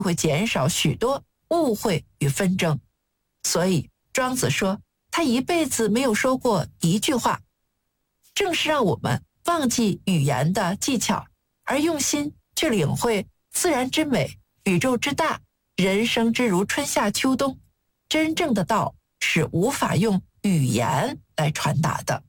会减少许多误会与纷争。所以庄子说他一辈子没有说过一句话，正是让我们忘记语言的技巧，而用心去领会自然之美、宇宙之大、人生之如春夏秋冬。真正的道是无法用语言来传达的。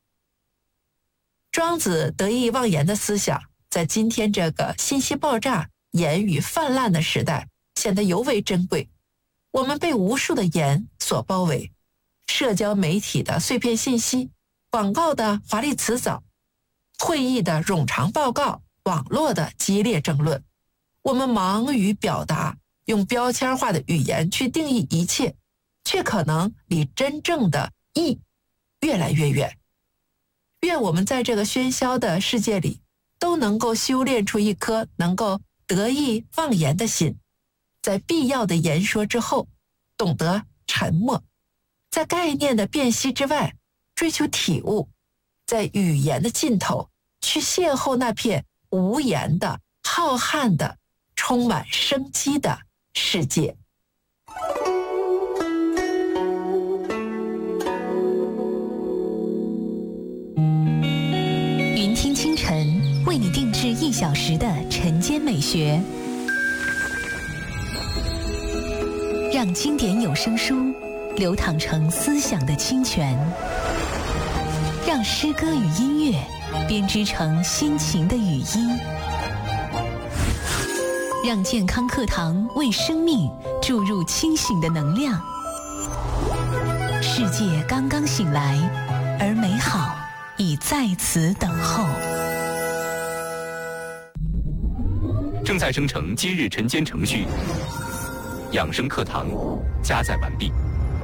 庄子得意忘言的思想，在今天这个信息爆炸、言语泛滥的时代，显得尤为珍贵。我们被无数的言所包围，社交媒体的碎片信息，广告的华丽辞藻，会议的冗长报告，网络的激烈争论。我们忙于表达，用标签化的语言去定义一切，却可能离真正的义越来越远。愿我们在这个喧嚣的世界里，都能够修炼出一颗能够得意忘言的心，在必要的言说之后，懂得沉默，在概念的辨析之外，追求体悟，在语言的尽头，去邂逅那片无言的、浩瀚的、充满生机的世界。 云听清晨为你定制1小时的晨间美学，让经典有声书流淌成思想的清泉，让诗歌与音乐编织成心情的语音，让健康课堂为生命注入清醒的能量。世界刚刚醒来，而美好已在此等候。 正在生成今日晨间程序，养生课堂加载完毕。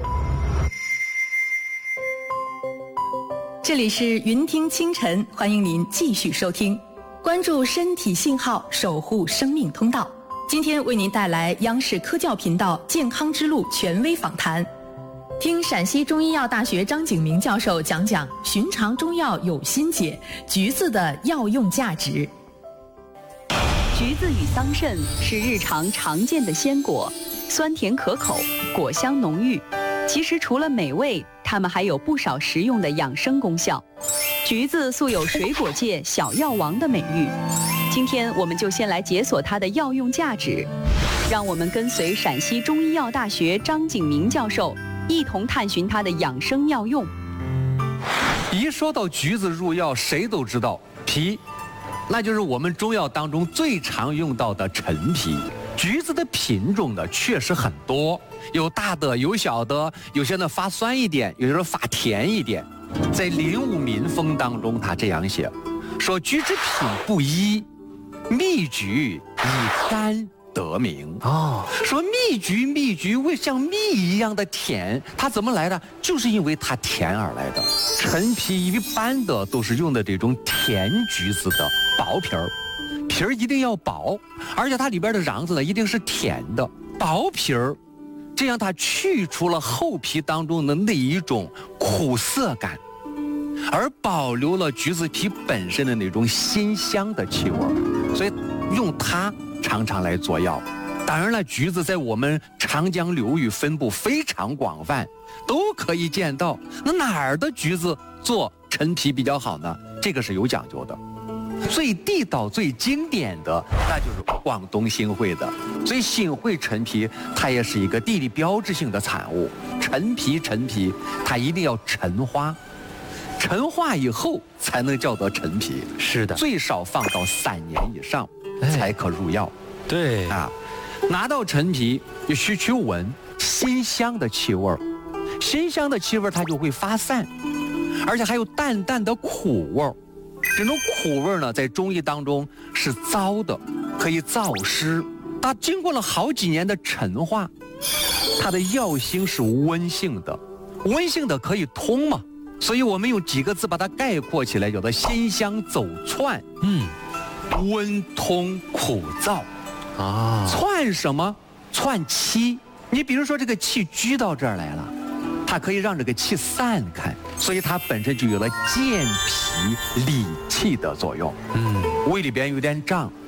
这里是云听清晨，欢迎您继续收听，关注身体信号，守护生命通道。今天为您带来央视科教频道健康之路权威访谈，听陕西中医药大学张景明教授讲讲寻常中药有心解，橘子的药用价值。 橘子与桑葚是日常常见的鲜果，酸甜可口，果香浓郁。其实除了美味，它们还有不少实用的养生功效。橘子素有水果界小药王的美誉，今天我们就先来解锁它的药用价值，让我们跟随陕西中医药大学张景明教授一同探寻它的养生药用。 一说到橘子入药，谁都知道皮，那就是我们中药当中最常用到的陈皮。橘子的品种呢确实很多，有大的有小的，有些呢发酸一点，有些发甜一点。在《林武民风》当中，他这样写，说橘之品不一，蜜橘以甘得名。说蜜橘为像蜜一样的甜，它怎么来的？就是因为它甜而来的。陈皮一般的都是用的这种甜橘子的薄皮儿，皮儿一定要薄，而且它里边的瓤子呢一定是甜的，薄皮儿，这样它去除了厚皮当中的那一种苦涩感，而保留了橘子皮本身的那种辛香的气味，所以用它常常来做药。当然了，橘子在我们长江流域分布非常广泛，都可以见到。那哪儿的橘子做陈皮比较好呢？这个是有讲究的。最地道、最经典的，那就是广东新会的。所以新会陈皮，它也是一个地理标志性的产物。陈皮，它一定要陈花，陈化以后才能叫做陈皮。 是的， 最少放到3年以上才可入药。 对啊，拿到陈皮就需去闻辛香的气味，辛香的气味它就会发散，而且还有淡淡的苦味。这种苦味呢，在中医当中是糟的，可以燥湿。它经过了好几年的陈化，它的药性是温性的，温性的可以通嘛。所以我们用几个字把它概括起来，叫做辛香走窜。温通苦燥。窜什么？窜气。你比如说这个气聚到这儿来了，它可以让这个气散开，所以它本身就有了健脾理气的作用。胃里边有点胀，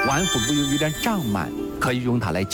脘腹部有点胀满，可以用它来